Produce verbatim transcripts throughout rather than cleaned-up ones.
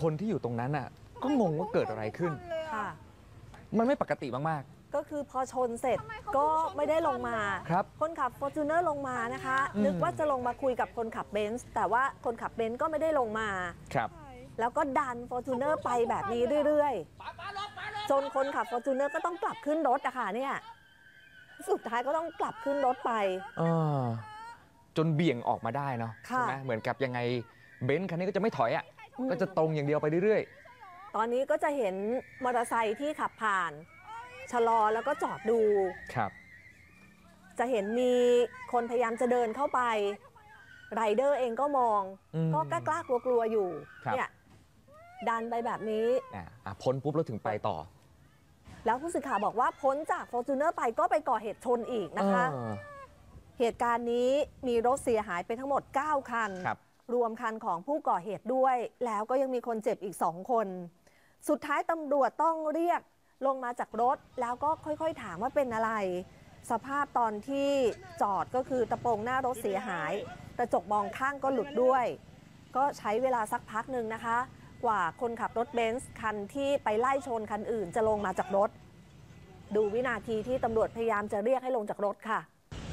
คนที่อยู่ตรงนั้นอ่ะก็งงว่าเกิดอะไรขึ้นค่ะมันไม่ปกติมากๆก็คือพอชนเสร็จก็ไม่ได้ลงมาครับคนขับ Fortuner ลงมานะคะนึกว่าจะลงมาคุยกับคนขับเบนซ์แต่ว่าคนขับเบนซ์ก็ไม่ได้ลงมาครับแล้วก็ดัน Fortuner ไปแบบนี้เรื่อยๆจนคนขับ Fortuner ก็ต้องกลับขึ้นรถอะค่ะเนี่ยสุดท้ายก็ต้องกลับขึ้นรถไปจนเบี่ยงออกมาได้เนาะใช่ไหมเหมือนกับยังไงเบนซ์คันนี้ก็จะไม่ถอยอ่ะก็จะตรงอย่างเดียวไปเรื่อยๆตอนนี้ก็จะเห็นมอเตอร์ไซค์ที่ขับผ่านชะลอแล้วก็จอดดูครับจะเห็นมีคนพยายามจะเดินเข้าไปไรเดอร์เองก็มองก็กล้ากลัวๆอยู่เนี่ยดันไปแบบนี้อ่ะพ้นปุ๊บแล้วถึงไปต่อแล้วผู้สื่อข่าวบอกว่าพ้นจาก Fortuner ไปก็ไปก่อเหตุชนอีกนะคะเหตุการณ์นี้มีรถเสียหายไปทั้งหมดเก้าคันรวมคันของผู้ก่อเหตุด้วยแล้วก็ยังมีคนเจ็บอีกสองคนสุดท้ายตำรวจต้องเรียกลงมาจากรถแล้วก็ค่อยๆถามว่าเป็นอะไรสภาพตอนที่จอดก็คือตะโปรงหน้ารถเสียหายกระจกมองข้างก็หลุดด้วยก็ใช้เวลาสักพักหนึ่งนะคะกว่าคนขับรถเบนซ์คันที่ไปไล่ชนคันอื่นจะลงมาจากรถดูวินาทีที่ตำรวจพยายามจะเรียกให้ลงจากรถค่ะ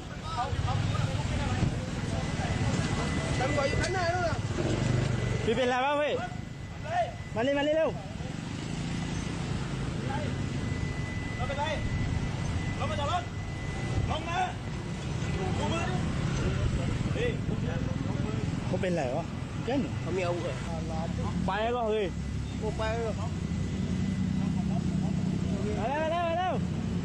พี่เป็นไรบ้างพี่มานี่มานี่เร็วเราเป็นไรเรามาจากรถลงมาดูมือดิเขาเป็นไรวะเจ้นเขามีอาวุธไปก็เฮ้ยไปเลยไปเร็วเร็วเร็ว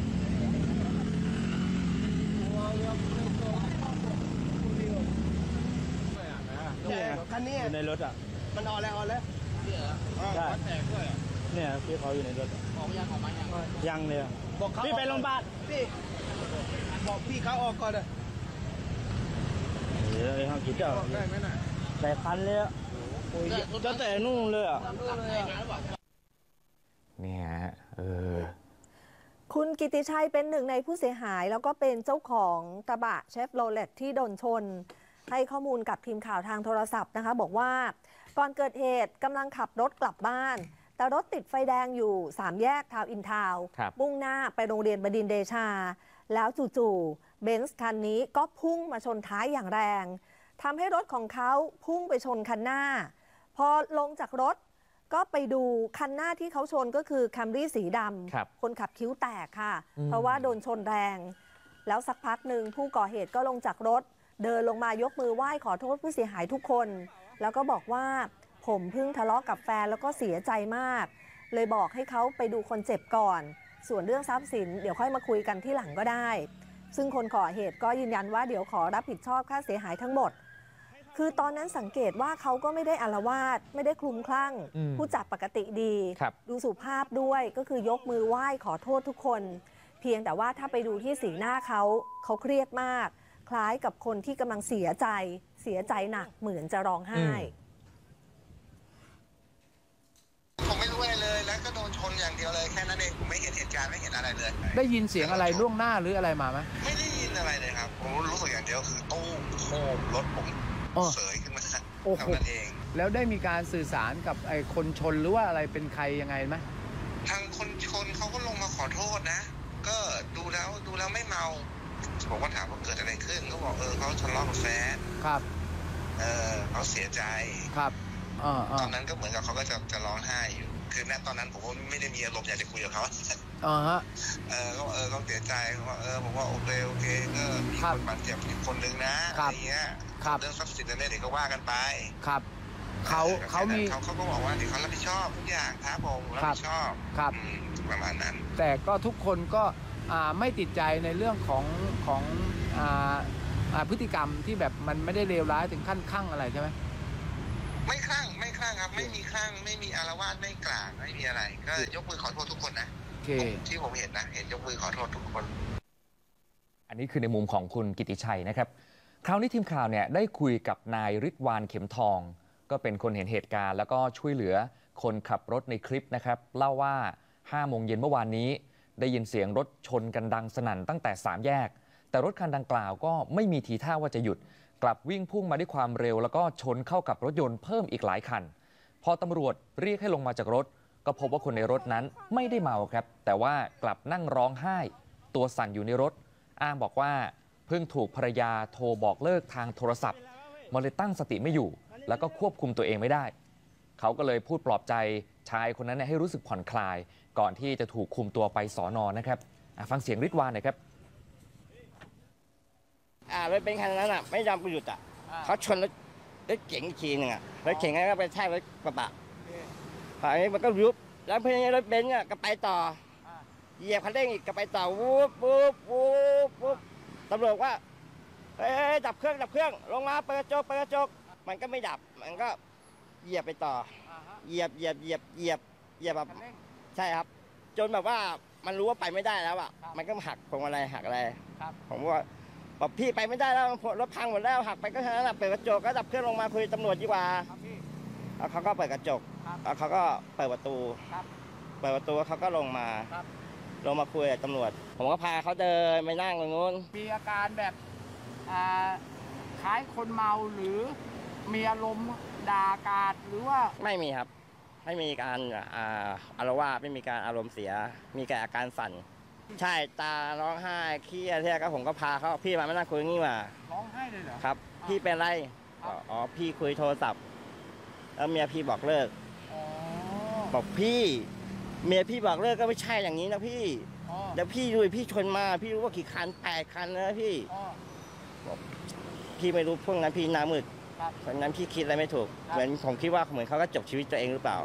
คันนี้อยู่ในรถอ่ะมันออนแล้วออนแล้วใช่เนี่ยพี่เขาอยู่ในรถออกยังออกมายังยังเลยบอกเขาพี่ไปโรงพยาบาลพี่บอกพี่เขาออกก่อนเลยเดี๋ยวไอ้ห้องกินเจ้าได้ไหมน่ะแต่คันเลยอ่ะจะแต่นู่นเลยอ่ะเนี่ยเออคุณกิติชัยเป็นหนึ่งในผู้เสียหายแล้วก็เป็นเจ้าของกระบะเชฟโรเลตที่โดนชนให้ข้อมูลกับทีมข่าวทางโทรศัพท์นะคะบอกว่าก่อนเกิดเหตุกำลังขับรถกลับบ้านแต่รถติดไฟแดงอยู่สามแยกทาวน์อินทาวน์มุ่งหน้าไปโรงเรียนบดินทร์เดชาแล้วจู่ๆเบนซ์คันนี้ก็พุ่งมาชนท้ายอย่างแรงทำให้รถของเขาพุ่งไปชนคันหน้าพอลงจากรถก็ไปดูคันหน้าที่เขาชนก็คือแคมรี่สีดำคนขับคิ้วแตกค่ะเพราะว่าโดนชนแรงแล้วสักพักหนึ่งผู้ก่อเหตุก็ลงจากรถเดินลงมายกมือไหว้ขอโทษผู้เสียหายทุกคนแล้วก็บอกว่าผมเพิ่งทะเลาะกับแฟนแล้วก็เสียใจมากเลยบอกให้เขาไปดูคนเจ็บก่อนส่วนเรื่องทรัพย์สินเดี๋ยวค่อยมาคุยกันที่หลังก็ได้ซึ่งคนก่อเหตุก็ยืนยันว่าเดี๋ยวขอรับผิดชอบค่าเสียหายทั้งหมดคือตอนนั้นสังเกตว่าเขาก็ไม่ได้อาละวาดไม่ได้คลุ้มคลั่งผู้จัดปกติดีดูสุภาพด้วยก็คือยกมือไหว้ขอโทษทุกคนเพียงแต่ว่าถ้าไปดูที่สีหน้าเขาเขาเครียดมากคล้ายกับคนที่กำลังเสียใจเสียใจหนักเหมือนจะร้องไห้ผมไม่รู้อะไรเลยแล้วก็โดนชนอย่างเดียวเลยแค่นั้นเองผมไม่เห็นเหตุการณ์ไม่เห็นอะไรเลยได้ยินเสียงอะไรล่วงหน้าหรืออะไรมาไหมไม่ได้ยินอะไรเลยครับผมรู้สึกอย่างเดียวคือตู้โค้งรถผมเสยขึ้นมาเท่านั้นเองแล้วได้มีการสื่อสารกับไอ้คนชนหรือว่าอะไรเป็นใครยังไงไหมทางคนชนเขาก็ลงมาขอโทษนะก็ดูแล้วดูแล้วไม่เมาผมก็ถามว่าเกิดอะไรขึ้นเขาบอกเออเขาทะเลาะกับแฟนครับเออเขาเสียใจครับตอนนั้นก็เหมือนกับเขาก็จะจะร้องไห้อยู่คือณตอนนั้นผมก็ไม่ได้มีอารมณ์อยากจะคุยกับเขาอ๋อฮะเออเขาเออเขาเสียใจเขาบอกเออผมว่าโอเคโอเคก็มีคนบาดเจ็บอีกคนนึงนะอะไรเงี้ยเรื่องทรัพย์สินนั่นเดี๋ยวก็ว่ากันไปครับเขาเขามีเขาเขาก็บอกว่าเดี๋ยวเขารับผิดชอบทุกอย่างครับผมรับผิดชอบครับประมาณนั้นแต่ก็ทุกคนก็ไม่ติดใจในเรื่องของของพฤติกรรมที่แบบมันไม่ได้เลวร้ายถึงขั้นคลั่งอะไรใช่ไหมไม่คลั่งไม่คลั่งครับไม่มีคลั่งไม่มีอารวาสไม่กลางไม่มีอะไรก็ยกมือขอโทษทุกคนนะที่ผมเห็นนะเห็นยกมือขอโทษทุกคนอันนี้คือในมุมของคุณกิติชัยนะครับคราวนี้ทีมข่าวเนี่ยได้คุยกับนายฤทธิ์วานเข็มทองก็เป็นคนเห็นเหตุการณ์แล้วก็ช่วยเหลือคนขับรถในคลิปนะครับเล่าว่าห้าโมงเย็นเมื่อวานนี้ได้ยินเสียงรถชนกันดังสนั่นตั้งแต่สามแยกแต่รถคันดังกล่าวก็ไม่มีทีท่าว่าจะหยุดกลับวิ่งพุ่งมาด้วยความเร็วแล้วก็ชนเข้ากับรถยนต์เพิ่มอีกหลายคันพพอตำรวจเรียกให้ลงมาจากรถก็พบว่าคนในรถนั้นไม่ได้เมาครับแต่ว่ากลับนั่งร้องไห้ตัวสั่นอยู่ในรถอ้างบอกว่าเพิ่งถูกภรรยาโทรบอกเลิกทางโทรศัพท์มันเลยตั้งสติไม่อยู่แล้วก็ควบคุมตัวเองไม่ได้เขาก็เลยพูดปลอบใจชายคนนั้นให้รู้สึกผ่อนคลายก่อนที่จะถูกคุมตัวไปสอนอนะครับฟังเสียงฤทธิ์วานหน่อยครับอ่ารถเบนซ์คันนั้นอ่ะไม่ยอมหยุดอ่ะเขาชนรถรถเก๋งอีกทีหนึ่งอ่ะรถเก๋งนั้นก็ไปแทกรถกระบะคราวนี้มันก็ยุบแล้วเพื่อนรถเบนซ์อ่ะก็ไปต่อเหยียบคันเร่งอีกก็ไปต่อวูบวูบวูบวูบตำรวจว่าเฮ้ยดับเครื่องดับเครื่องลงมาเปิดกระจกเปิดกระจกมันก็ไม่ดับมันก็เหยียบไปต่อเหยียบเหยียบเหยียบเหยียบเหยียบแบบใช่ครับจนแบบว่ามันรู้ว่าไปไม่ได้แล้วอ่ะมันก็หักพวงมาลัยหักอะไรผมว่าบอกพี่ไปไม่ได้แล้วรถพังหมดแล้วหักไปก็แค่นั้นเปิดกระจกก็ดับเครื่องลงมาคุยตำรวจดีกว่าแล้วเขาก็เปิดกระจกแล้วเขาก็เปิดประตูเปิดประตูเขาก็ลงมาลงมาคุยกับตำรวจผมก็พาเขาเดินไปนั่งตรงนู้นมีอาการแบบคล้ายคนเมาหรือมีอารมณ์ด่ากาดหรือว่าไม่มีครับไม่มีการอ่าอารวาสไม่มีการอารมณ์เสียมีแค่อาการสั่นใช่ตาร้องไห้เครียดที่ก็ผมก็พาเขาพี่มาไม่นั่งคุยงี้มาร้องไห้เลยเหรอครับพี่เป็นไรอ๋อพี่คุยโทรศัพท์แล้วเมียพี่บอกเลิกบอกพี่เมียพี่บอกเลิกก็ไม่ใช่อย่างนี้นะพี่เดี๋ยวพี่ดูพี่ชนมาพี่รู้ว่ากี่คันแปดคันนะพี่บอกพี่ไม่รู้พวกนั้นพี่หน้ามืดเพราะนั้นพี่คิดอะไรไม่ถูกเหมือนผมคิดว่าเหมือนเขาก็จบชีวิตตัวเองหรือเปล่า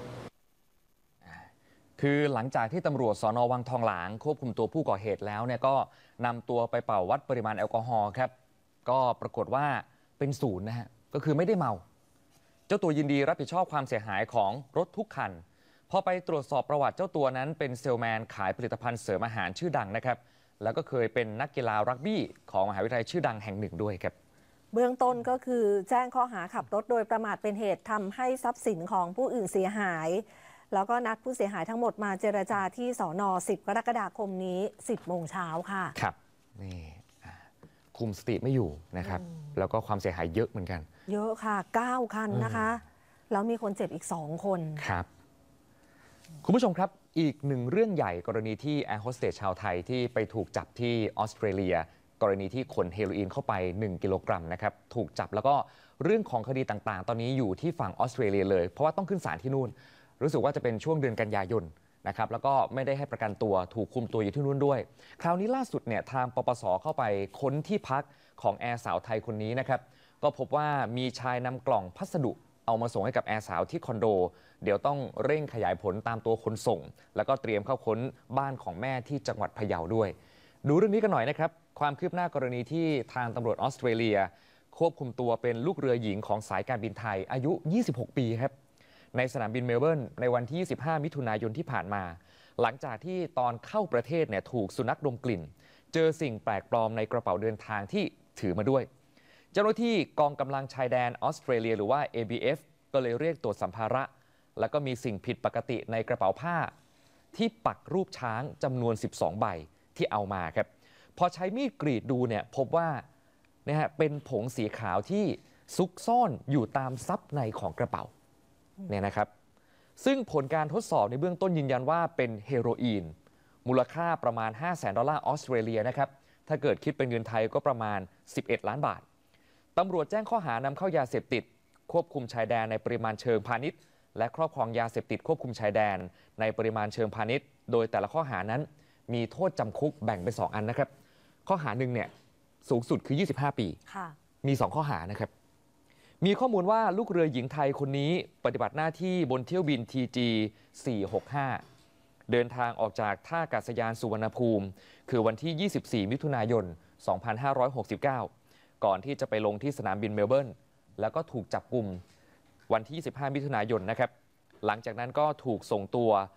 คือหลังจากที่ตำรวจสน.วังทองหลางควบคุมตัวผู้ก่อเหตุแล้วเนี่ยก็นำตัวไปเป่าวัดปริมาณแอลกอฮอล์ครับก็ปรากฏว่าเป็นศูนย์นะฮะก็คือไม่ได้เมาเจ้าตัวยินดีรับผิดชอบความเสียหายของรถทุกคันพอไปตรวจสอบประวัติเจ้าตัวนั้นเป็นเซลแมนขายผลิตภัณฑ์เสริมอาหารชื่อดังนะครับแล้วก็เคยเป็นนักกีฬารักบี้ของมหาวิทยาลัยชื่อดังแห่งหนึ่งด้วยครับเบื้องต้นก็คือแจ้งข้อหาขับรถโดยประมาทเป็นเหตุทำให้ทรัพย์สินของผู้อื่นเสียหายแล้วก็นัดผู้เสียหายทั้งหมดมาเจรจาที่สน.สิบกรกฎาคมนี้สิบโมงเช้าค่ะครับนี่คุมสติไม่อยู่นะครับแล้วก็ความเสียหายเยอะเหมือนกันเยอะค่ะเก้าคันนะคะแล้วมีคนเจ็บอีกสองคนครับคุณผู้ชมครับอีกหนึ่งเรื่องใหญ่กรณีที่แอร์โฮสเตสชาวไทยที่ไปถูกจับที่ออสเตรเลียกรณีที่ขนเฮโรอีนเข้าไปหนึ่งกิโลกรัมนะครับถูกจับแล้วก็เรื่องของคดีต่างๆตอนนี้อยู่ที่ฝั่งออสเตรเลียเลยเพราะว่าต้องขึ้นศาลที่นู่นรู้สึกว่าจะเป็นช่วงเดือนกันยายนนะครับแล้วก็ไม่ได้ให้ประกันตัวถูกคุมตัวอยู่ที่นู่นด้วยคราวนี้ล่าสุดเนี่ยทางปปส.เข้าไปค้นที่พักของแอร์สาวไทยคนนี้นะครับก็พบว่ามีชายนำกล่องพัสดุเอามาส่งให้กับแอร์สาวที่คอนโดเดี๋ยวต้องเร่งขยายผลตามตัวคนส่งแล้วก็เตรียมเข้าค้นบ้านของแม่ที่จังหวัดพะเยาด้วยดูเรื่องนี้กันหน่อยนะครับความคืบหน้ากรณีที่ทางตำรวจออสเตรเลียควบคุมตัวเป็นลูกเรือหญิงของสายการบินไทยอายุยี่สิบหกปีครับในสนามบินเมลเบิร์นในวันที่ยี่สิบห้ามิถุนายนที่ผ่านมาหลังจากที่ตอนเข้าประเทศเนี่ยถูกสุนัขดมกลิ่นเจอสิ่งแปลกปลอมในกระเป๋าเดินทางที่ถือมาด้วยเจ้าหน้าที่กองกำลังชายแดนออสเตรเลียหรือว่า เอ บี เอฟ ก็เลยเรียกตรวจสัมภาระแล้วก็มีสิ่งผิดปกติในกระเป๋าผ้าที่ปักรูปช้างจำนวนสิบสองใบที่เอามาครับพอใช้มีดกรีดดูเนี่ยพบว่าเนี่ยฮะเป็นผงสีขาวที่ซุกซ่อนอยู่ตามซับในของกระเป๋าเนี่ยนะครับซึ่งผลการทดสอบในเบื้องต้นยืนยันว่าเป็นเฮโรอีนมูลค่าประมาณ ห้าแสนดอลลาร์ออสเตรเลียนะครับถ้าเกิดคิดเป็นเงินไทยก็ประมาณสิบเอ็ดล้านบาทตำรวจแจ้งข้อหานำเข้ายาเสพติดควบคุมชายแดนในปริมาณเชิงพาณิชย์และครอบครองยาเสพติดควบคุมชายแดนในปริมาณเชิงพาณิชย์โดยแต่ละข้อหานั้นมีโทษจำคุกแบ่งเป็นสองอันนะครับข้อหาหนึ่งเนี่ยสูงสุดคือยี่สิบห้าปีมีสองข้อหานะครับมีข้อมูลว่าลูกเรือหญิงไทยคนนี้ปฏิบัติหน้าที่บนเที่ยวบิน ที จี สี่หกห้า เดินทางออกจากท่าอากาศยานสุวรรณภูมิคือวันที่ยี่สิบสี่มิถุนายนสองพันห้าร้อยหกสิบเก้าก่อนที่จะไปลงที่สนามบินเมลเบิร์นแล้วก็ถูกจับกุมวันที่ยี่สิบห้ามิถุนายนนะครับหลังจากนั้นก็ถูกส่งตัว